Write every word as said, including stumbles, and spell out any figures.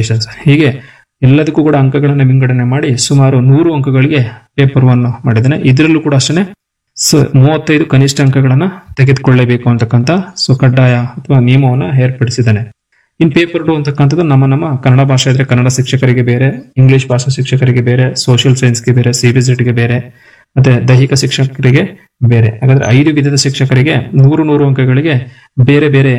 Conditions. ಹೀಗೆ ಎಲ್ಲದಕ್ಕೂ ಕೂಡ ಅಂಕಗಳನ್ನ ವಿಂಗಡಣೆ ಮಾಡಿ ಸುಮಾರು ನೂರು ಅಂಕಗಳಿಗೆ ಪೇಪರ್ ಒನ್ ಮಾಡಿದ್ದಾನೆ. ಇದರಲ್ಲೂ ಕೂಡ ಅಷ್ಟೇ ಸೊ ಮೂವತ್ತೈದು ಕನಿಷ್ಠ ಅಂಕಗಳನ್ನ ತೆಗೆದುಕೊಳ್ಳಬೇಕು ಅಂತಕ್ಕಂಥ ಸೊ ಕಡ್ಡಾಯ ಅಥವಾ ನಿಯಮವನ್ನ ಏರ್ಪಡಿಸಿದ್ದಾನೆ. ಇನ್ ಪೇಪರ್ ಟು ಅಂತಕ್ಕಂಥದ್ದು ನಮ್ಮ ನಮ್ಮ ಕನ್ನಡ ಭಾಷೆ ಇದ್ರೆ ಕನ್ನಡ ಶಿಕ್ಷಕರಿಗೆ ಬೇರೆ, ಇಂಗ್ಲಿಷ್ ಭಾಷಾ ಶಿಕ್ಷಕರಿಗೆ ಬೇರೆ, ಸೋಷಿಯಲ್ ಸೈನ್ಸ್ಗೆ ಬೇರೆ, ಸಿಬಿಎಸ್ಇಗೆ ಬೇರೆ, ಮತ್ತೆ ದೈಹಿಕ ಶಿಕ್ಷಕರಿಗೆ ಬೇರೆ. ಹಾಗಾದ್ರೆ ಐದು ವಿಧದ ಶಿಕ್ಷಕರಿಗೆ ನೂರು ನೂರು ಅಂಕಗಳಿಗೆ ಬೇರೆ ಬೇರೆ